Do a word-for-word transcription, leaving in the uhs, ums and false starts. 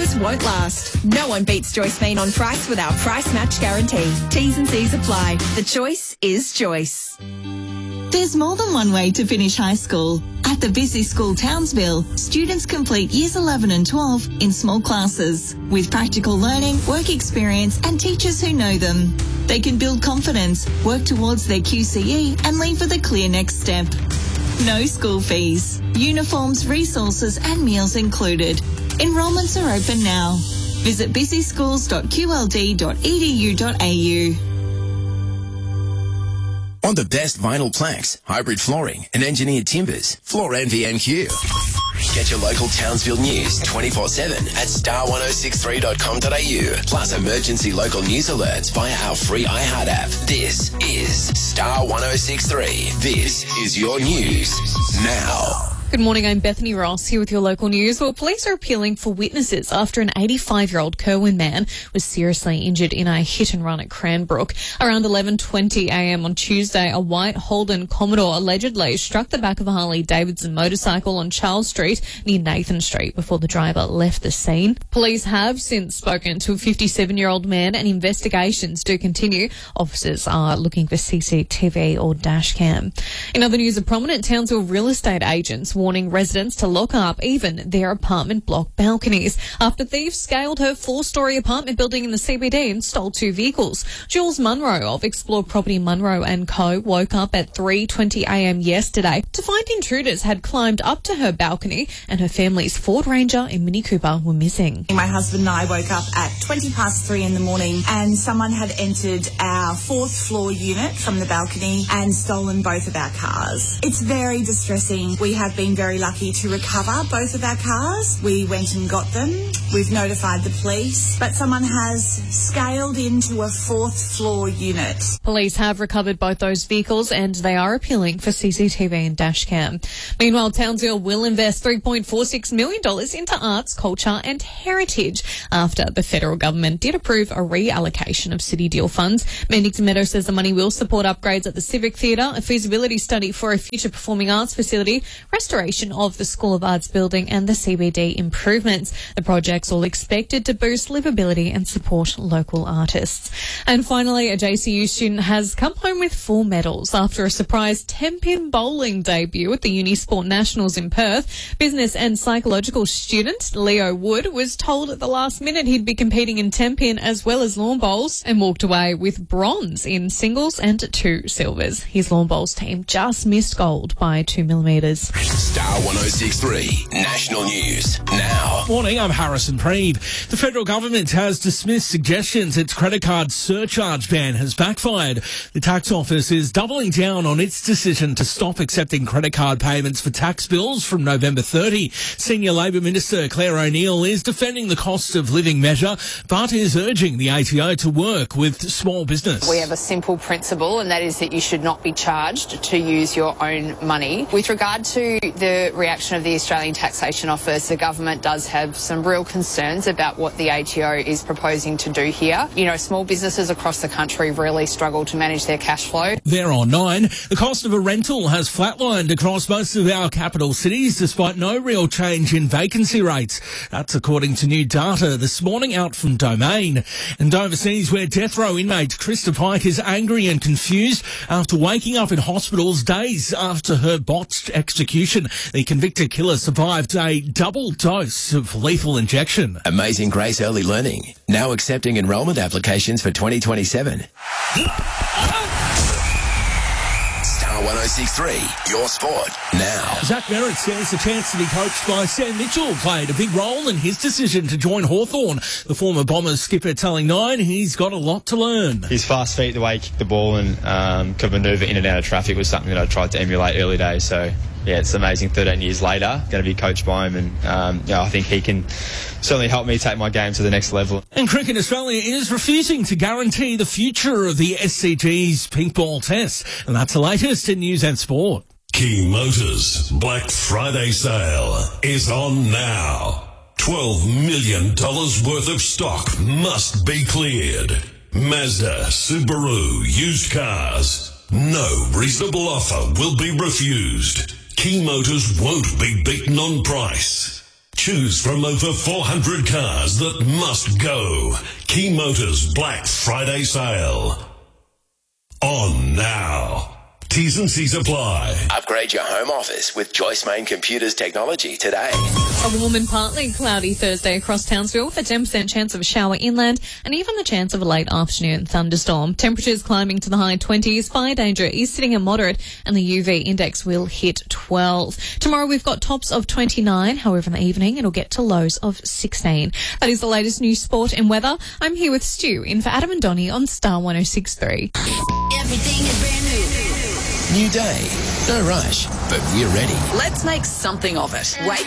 offers won't last. No one beats Joyce Mean on price with our price match guarantee. T's and C's apply. The choice is Joyce. There's more than one way to finish high school. At the Busy School Townsville, students complete years eleven and twelve in small classes with practical learning, work experience and teachers who know them. They can build confidence, work towards their Q C E and leave with a clear next step. No school fees. Uniforms, resources and meals included. Enrolments are open now. Visit busy schools dot q l d dot e d u dot a u. On the best vinyl planks, hybrid flooring and engineered timbers, Floor Envy M Q. Get your local Townsville news twenty-four seven at star ten sixty-three dot com dot a u. Plus emergency local news alerts via our free iHeart app. This is Star ten sixty-three. This is your news now. Good morning, I'm Bethany Ross here with your local news. Well, police are appealing for witnesses after an eighty-five-year-old Kerwin man was seriously injured in a hit and run at Cranbrook. Around eleven twenty a m on Tuesday, a white Holden Commodore allegedly struck the back of a Harley-Davidson motorcycle on Charles Street near Nathan Street before the driver left the scene. Police have since spoken to a fifty-seven-year-old man and investigations do continue. Officers are looking for C C T V or dash cam. In other news, a prominent Townsville real estate agents warning residents to lock up even their apartment block balconies after thieves scaled her four-storey apartment building in the C B D and stole two vehicles. Jules Munro of Explore Property Munro and Co woke up at three twenty a m yesterday to find intruders had climbed up to her balcony and her family's Ford Ranger and Mini Cooper were missing. My husband and I woke up at twenty past three in the morning and someone had entered our fourth floor unit from the balcony and stolen both of our cars. It's very distressing. We have been very lucky to recover both of our cars. We went and got them. We've notified the police, but someone has scaled into a fourth floor unit. Police have recovered both those vehicles and they are appealing for C C T V and dash cam. Meanwhile, Townsville will invest three point four six million dollars into arts, culture and heritage after the federal government did approve a reallocation of city deal funds. Mendixon Meadow says the money will support upgrades at the Civic Theatre, a feasibility study for a future performing arts facility, restoration of the School of Arts building and the C B D improvements. The project's all expected to boost livability and support local artists. And finally, a J C U student has come home with four medals after a surprise ten-pin bowling debut at the Unisport Nationals in Perth. Business and psychological student Leo Wood was told at the last minute he'd be competing in ten-pin as well as lawn bowls and walked away with bronze in singles and two silvers. His lawn bowls team just missed gold by two millimetres. Star ten sixty-three National News now. Morning, I'm Harrison Preeb. The federal government has dismissed suggestions its credit card surcharge ban has backfired. The tax office is doubling down on its decision to stop accepting credit card payments for tax bills from November thirtieth. Senior Labor Minister Claire O'Neill is defending the cost of living measure, but is urging the A T O to work with small business. We have a simple principle, and that is that you should not be charged to use your own money. With regard to the reaction of the Australian Taxation Office, the government does have some real concerns about what the A T O is proposing to do here. You know, small businesses across the country really struggle to manage their cash flow. There on nine, the cost of a rental has flatlined across most of our capital cities despite no real change in vacancy rates. That's according to new data this morning out from Domain. And overseas, where death row inmate Krista Pike is angry and confused after waking up in hospitals days after her botched execution. The convicted killer survived a double dose of lethal injection. Amazing Grace Early Learning, now accepting enrolment applications for twenty twenty-seven. Star ten sixty-three, your sport now. Zach Merritt says the chance to be coached by Sam Mitchell played a big role in his decision to join Hawthorn. The former Bombers skipper telling Nine he's got a lot to learn. His fast feet, the way he kicked the ball and um, could manoeuvre in and out of traffic was something that I tried to emulate early days. So, yeah, it's amazing thirteen years later, going to be coached by him, and um, yeah, I think he can certainly help me take my game to the next level. And Cricket Australia is refusing to guarantee the future of the S C G's pink ball test. And that's the latest in news and sport. King Motors Black Friday sale is on now. twelve million dollars worth of stock must be cleared. Mazda, Subaru, used cars. No reasonable offer will be refused. King Motors won't be beaten on price. Choose from over four hundred cars that must go. Key Motors Black Friday sale. On now. T's and C's apply. Upgrade your home office with Joyce Main Computers technology today. A warm and partly cloudy Thursday across Townsville with a ten percent chance of a shower inland and even the chance of a late afternoon thunderstorm. Temperatures climbing to the high twenties. Fire danger is sitting at moderate and the U V index will hit twelve. Tomorrow we've got tops of twenty-nine. However, in the evening it'll get to lows of sixteen. That is the latest news, sport and weather. I'm here with Stu in for Adam and Donnie on Star one oh six point three. Everything is brand new. New day. No rush, but we're ready. Let's make something of it. Wake